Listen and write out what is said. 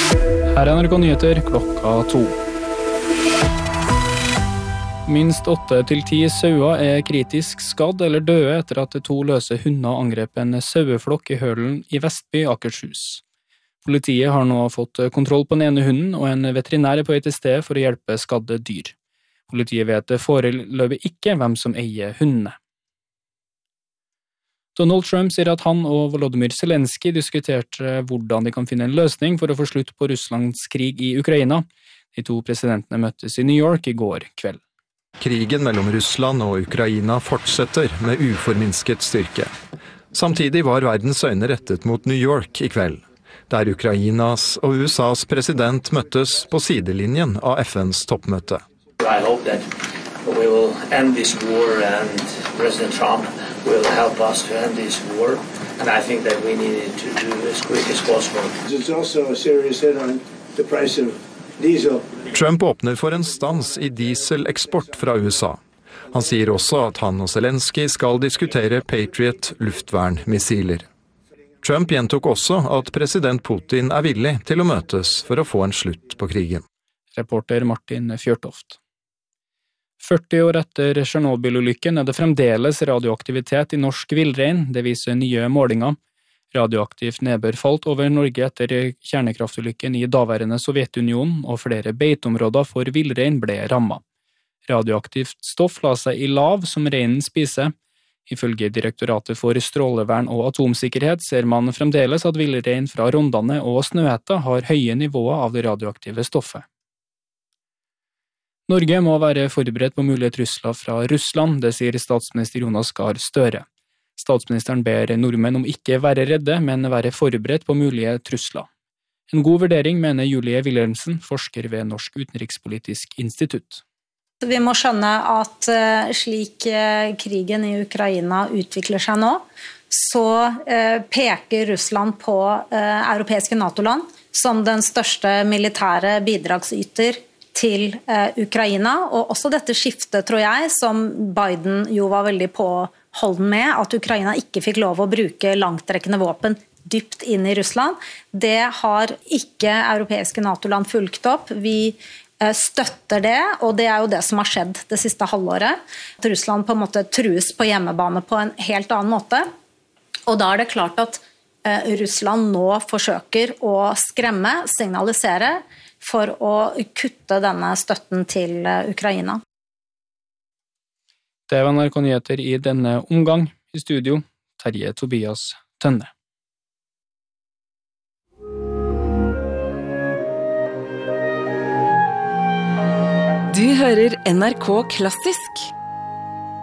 Her er NRK Nyheter klokka 2. Minst 8-10 sauer er kritisk skadd eller døde etter at 2 løse hunder angrep en saueflokk i Hølen i Vestby, Akershus. Politiet har nå fått kontroll på den ene hunden, og en veterinær er på vei til stedet for å hjelpe skadde dyr. Politiet vet foreløpig ikke hvem som eier hundene. Donald Trump sier at han og Volodymyr Zelensky diskuterte hvordan de kan finne en løsning for å få slutt på Russlands krig i Ukraina. De 2 presidentene møttes i New York i går kveld. Krigen mellom Russland og Ukraina fortsetter med uforminsket styrke. Samtidig var verdens øyne rettet mot New York i kveld, der Ukrainas og USAs president møttes på sidelinjen av FNs toppmøte. I hope that we will end this war and President Trump will help us to end this war. And I think that we need to do as quick as possible. It's also a serious hit on the price of diesel. Trump åpner for en stans i dieseleksport fra USA. Han sier også at han og Zelensky skal diskutere Patriot luftvernmissiler. Trump gjentok også at president Putin er villig til å møtes for å få en slutt på krigen. Reporter Martin Fjørtoft. 40 år etter Tsjernobyl-ulykken er det fremdeles radioaktivitet i norsk villrein, det viser nye målinger. Radioaktivt nedbør falt over Norge etter kjernekraftulykken i daværende Sovjetunionen, og flere beiteområder for villrein ble rammet. Radioaktivt stoff la seg i lav som reinen spiser. Ifølge Direktoratet for strålevern og atomsikkerhet ser man fremdeles at villrein fra Rondane og Snøhetta har høye nivåer av det radioaktive stoffet. Norge må være forberedt på mulige trusler fra Russland, det sier statsminister Jonas Gahr Støre. Statsministeren ber nordmenn om ikke være redde, men være forberedt på mulige trusler. En god vurdering, mener Julie Wilhelmsen, forsker ved Norsk Utenrikspolitisk Institutt. Vi må skjønne at slik krigen i Ukraina utvikler seg nå, så peker Russland på europeiske NATO-land som den største militære bidragsyter til Ukraina, og også dette skiftet, tror jeg, som Biden jo var veldig påholden med, at Ukraina ikke fikk lov å bruke langtrekkende våpen dypt inn i Russland. Det har ikke europeiske NATO-land fulgt opp. Vi støtter det, og det er jo det som har skjedd det siste halvåret. At Russland på en måte trues på hjemmebane på en helt annen måte. Og da er det klart at Russland nå forsøker å skremme, signalisere, for å kutte denne støtten til Ukraina. Det var NRK Nyheter i denne omgang. I studio, Terje Tobias Tønne. Du hører NRK Klassisk.